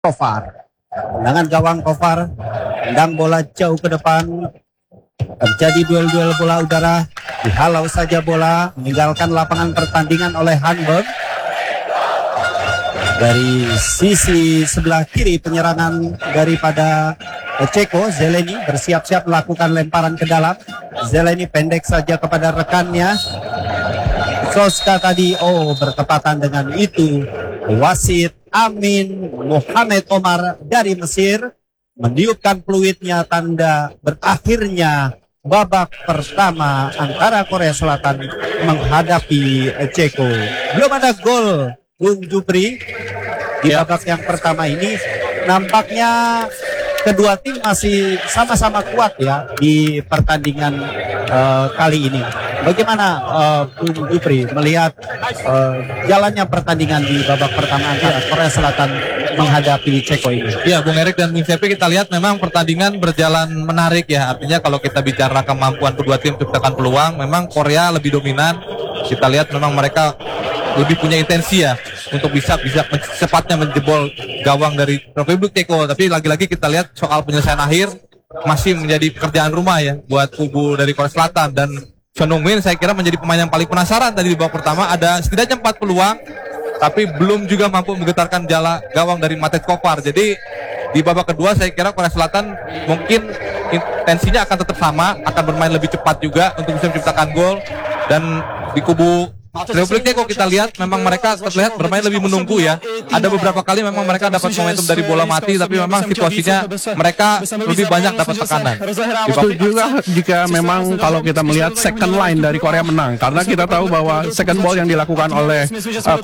Kofar. Tendangan gawang Kofar, tendang bola jauh ke depan. Terjadi duel-duel bola udara, dihalau saja bola, meninggalkan lapangan pertandingan oleh Hanberg. Dari sisi sebelah kiri penyerangan daripada Ceko, Zeleny bersiap-siap melakukan lemparan ke dalam. Zeleny pendek saja kepada rekannya. Soska tadi, bertepatan dengan itu. Wasit Amin Mohamed Omar dari Mesir meniupkan peluitnya, tanda berakhirnya babak pertama antara Korea Selatan menghadapi Ceko. Belum ada gol, Bung Jupri, di babak yang pertama ini. Nampaknya kedua tim masih sama-sama kuat ya di pertandingan kali ini. Bagaimana Bung Jupri melihat jalannya pertandingan di babak pertama antara Korea Selatan menghadapi Ceko ini? Ya, Bung Erik dan Bung Cepi, kita lihat memang pertandingan berjalan menarik ya. Artinya kalau kita bicara kemampuan kedua tim menciptakan peluang, memang Korea lebih dominan. Kita lihat memang mereka lebih punya intensi ya untuk bisa secepatnya menjebol gawang dari Republik Ceko. Tapi lagi-lagi kita lihat soal penyelesaian akhir masih menjadi pekerjaan rumah ya buat kubu dari Korea Selatan. Dan Son Heung-min saya kira menjadi pemain yang paling penasaran tadi di babak pertama. Ada setidaknya 4 peluang, tapi belum juga mampu menggetarkan jala gawang dari Matej Kofar. Jadi di babak kedua saya kira Korea Selatan mungkin intensinya akan tetap sama, akan bermain lebih cepat juga untuk bisa menciptakan gol. Dan di kubu Republik Ceko kita lihat memang mereka terlihat bermain lebih menunggu ya. Ada beberapa kali memang mereka dapat momentum dari bola mati, tapi memang situasinya mereka lebih banyak dapat tekanan. Itu juga jika memang kalau kita melihat second line dari Korea menang, karena kita tahu bahwa second ball yang dilakukan oleh